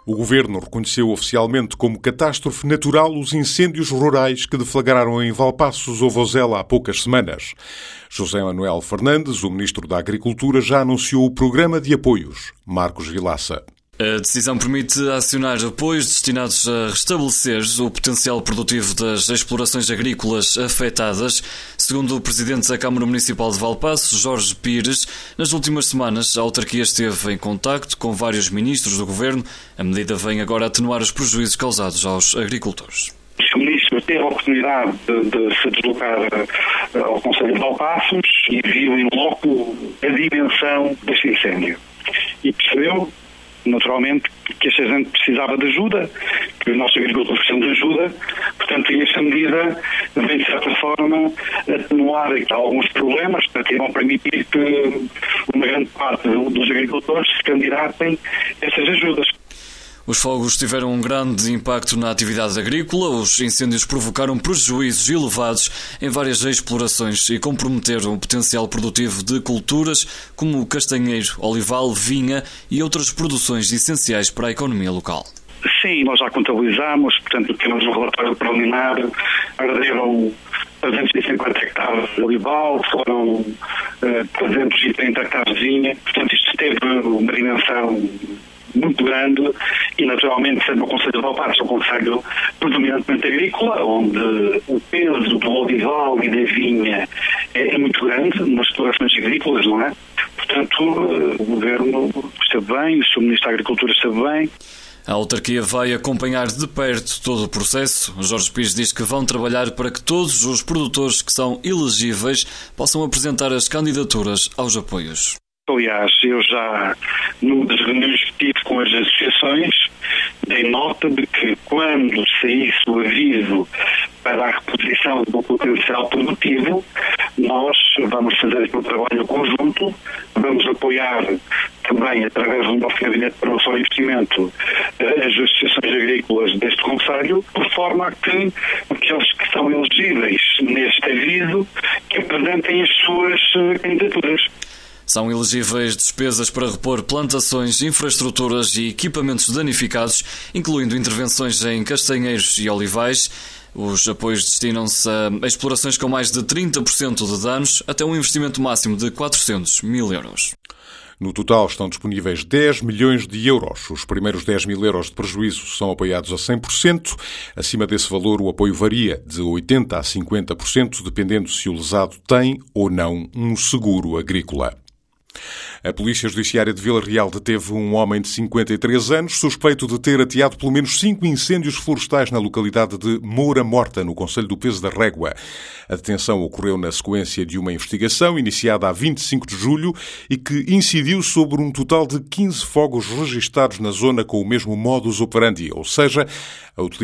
O Governo reconheceu oficialmente como catástrofe natural os incêndios rurais que deflagraram em Valpaços ou Vozela há poucas semanas. José Manuel Fernandes, o Ministro da Agricultura, já anunciou o programa de apoios. Marcos Vilaça. A decisão permite acionar apoios destinados a restabelecer o potencial produtivo das explorações agrícolas afetadas. Segundo o Presidente da Câmara Municipal de Valpaços, Jorge Pires, nas últimas semanas a autarquia esteve em contacto com vários ministros do Governo. A medida vem agora atenuar os prejuízos causados aos agricultores. O Ministro teve a oportunidade de se deslocar ao Conselho de Valpaços e viu em loco a dimensão deste incêndio. E percebeu, naturalmente, que esta gente precisava de ajuda, que os nossos agricultores precisam de ajuda, portanto, esta medida vem, de certa forma, atenuar alguns problemas, portanto, vão permitir que uma grande parte dos agricultores se candidatem a essas ajudas. Os fogos tiveram um grande impacto na atividade agrícola. Os incêndios provocaram prejuízos elevados em várias explorações e comprometeram o potencial produtivo de culturas como castanheiro, olival, vinha e outras produções essenciais para a economia local. Sim, nós já contabilizamos, portanto, temos um relatório preliminar, arderam 350 hectares de olival, foram 330 hectares de vinha, portanto, isto teve uma dimensão muito grande e, naturalmente, sendo o Conselho de Valpaços um concelho predominantemente agrícola, onde o peso do olival e da vinha é muito grande nas explorações agrícolas, não é? Portanto, o Governo esteve bem, o Sr. Ministro da Agricultura esteve bem. A autarquia vai acompanhar de perto todo o processo. Jorge Pires diz que vão trabalhar para que todos os produtores que são elegíveis possam apresentar as candidaturas aos apoios. Aliás, eu já, numa das reuniões que tive com as associações, dei nota de que quando saísse o aviso para a reposição do potencial produtivo, nós vamos fazer aqui um trabalho conjunto, vamos apoiar também, através do nosso Gabinete de Promoção e Investimento, as associações agrícolas deste concelho, por forma a que aqueles que são elegíveis neste aviso que apresentem as suas candidaturas. São elegíveis despesas para repor plantações, infraestruturas e equipamentos danificados, incluindo intervenções em castanheiros e olivais. Os apoios destinam-se a explorações com mais de 30% de danos, até um investimento máximo de 400 mil euros. No total estão disponíveis 10 milhões de euros. Os primeiros 10 mil euros de prejuízo são apoiados a 100%. Acima desse valor, o apoio varia de 80% a 50%, dependendo se o lesado tem ou não um seguro agrícola. A Polícia Judiciária de Vila Real deteve um homem de 53 anos, suspeito de ter ateado pelo menos 5 incêndios florestais na localidade de Moura Morta, no concelho do Peso da Régua. A detenção ocorreu na sequência de uma investigação iniciada a 25 de julho e que incidiu sobre um total de 15 fogos registados na zona com o mesmo modus operandi, ou seja, a utilização